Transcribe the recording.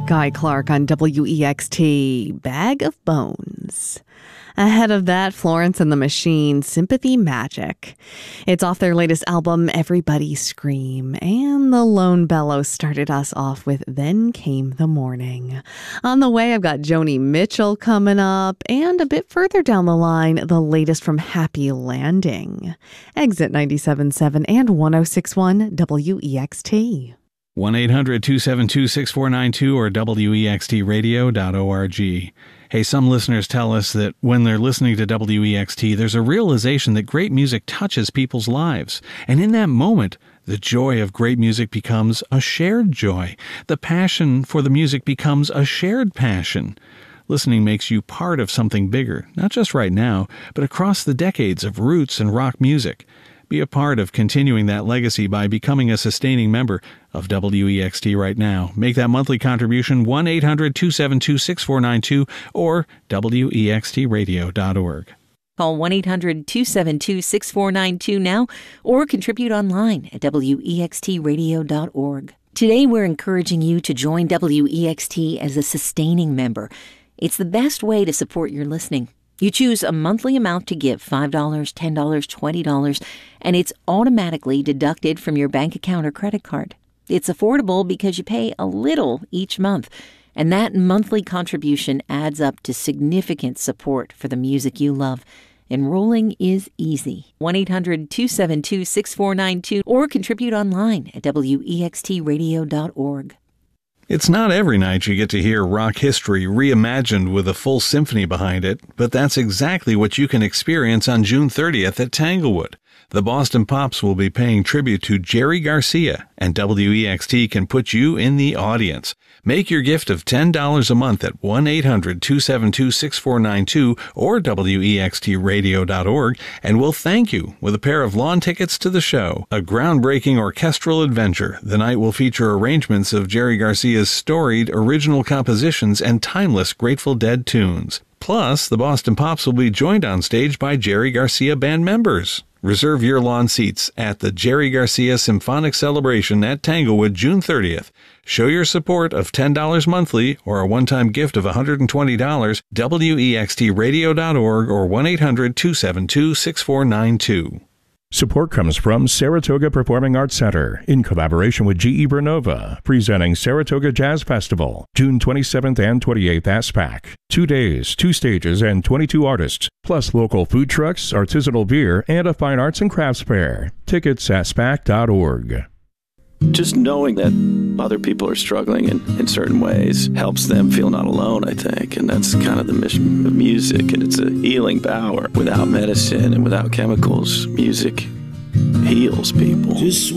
Guy Clark on WEXT, Bag of Bones. Ahead of that, Florence and the Machine, Sympathy Magic. It's off their latest album, Everybody Scream. And the Lone Bellow started us off with Then Came the Morning. On the way, I've got Joni Mitchell coming up. And a bit further down the line, the latest from Happy Landing. Exit 97.7 and 106.1 WEXT. 1-800-272-6492 or wextradio.org. Hey, some listeners tell us that when they're listening to WEXT, there's a realization that great music touches people's lives. And in that moment, the joy of great music becomes a shared joy. The passion for the music becomes a shared passion. Listening makes you part of something bigger, not just right now, but across the decades of roots and rock music. Be a part of continuing that legacy by becoming a sustaining member of WEXT right now. Make that monthly contribution 1-800-272-6492 or wextradio.org. Call 1-800-272-6492 now or contribute online at wextradio.org. Today we're encouraging you to join WEXT as a sustaining member. It's the best way to support your listening. You choose a monthly amount to give, $5, $10, $20, and it's automatically deducted from your bank account or credit card. It's affordable because you pay a little each month, and that monthly contribution adds up to significant support for the music you love. Enrolling is easy. 1-800-272-6492 or contribute online at wextradio.org. It's not every night you get to hear rock history reimagined with a full symphony behind it, but that's exactly what you can experience on June 30th at Tanglewood. The Boston Pops will be paying tribute to Jerry Garcia, and WEXT can put you in the audience. Make your gift of $10 a month at 1-800-272-6492 or wextradio.org, and we'll thank you with a pair of lawn tickets to the show. A groundbreaking orchestral adventure. The night will feature arrangements of Jerry Garcia's storied original compositions and timeless Grateful Dead tunes. Plus, the Boston Pops will be joined on stage by Jerry Garcia band members. Reserve your lawn seats at the Jerry Garcia Symphonic Celebration at Tanglewood, June 30th. Show your support of $10 monthly or a one-time gift of $120, wextradio.org or 1-800-272-6492. Support comes from Saratoga Performing Arts Center in collaboration with GE Vernova, presenting Saratoga Jazz Festival, June 27th and 28th at SPAC. 2 days, 2 stages, and 22 artists, plus local food trucks, artisanal beer, and a fine arts and crafts fair. Tickets at SPAC.org. Just knowing that other people are struggling in certain ways helps them feel not alone, I think. And that's kind of the mission of music. And it's a healing power. Without medicine and without chemicals, music heals people. Just